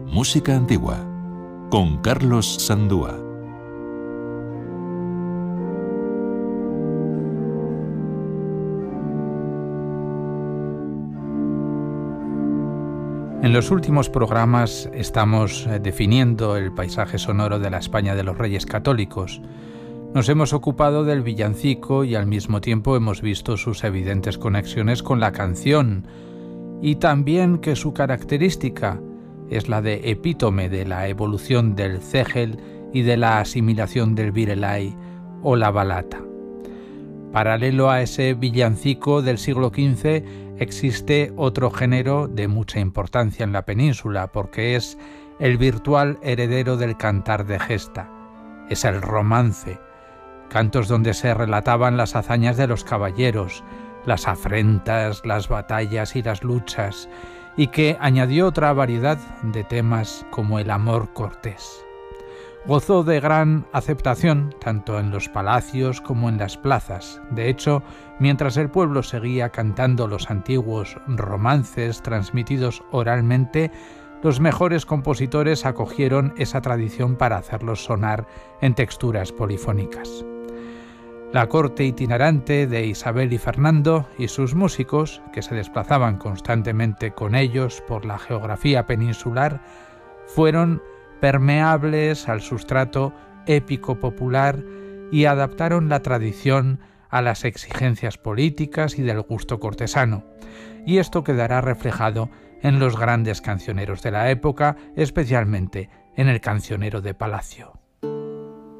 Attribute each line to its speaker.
Speaker 1: Música antigua con Carlos Sandúa.
Speaker 2: En los últimos programas estamos definiendo el paisaje sonoro de la España de los Reyes Católicos. Nos hemos ocupado del villancico y al mismo tiempo hemos visto sus evidentes conexiones con la canción y también que su característica es la de epítome de la evolución del cégel y de la asimilación del virelai o la balata. Paralelo a ese villancico del siglo XV existe otro género de mucha importancia en la península porque es el virtual heredero del cantar de gesta. Es el romance, cantos donde se relataban las hazañas de los caballeros, las afrentas, las batallas y las luchas, y que añadió otra variedad de temas como el amor cortés. Gozó de gran aceptación tanto en los palacios como en las plazas. De hecho, mientras el pueblo seguía cantando los antiguos romances transmitidos oralmente, los mejores compositores acogieron esa tradición para hacerlos sonar en texturas polifónicas. La corte itinerante de Isabel y Fernando y sus músicos, que se desplazaban constantemente con ellos por la geografía peninsular, fueron permeables al sustrato épico popular y adaptaron la tradición a las exigencias políticas y del gusto cortesano. Y esto quedará reflejado en los grandes cancioneros de la época, especialmente en el cancionero de palacio.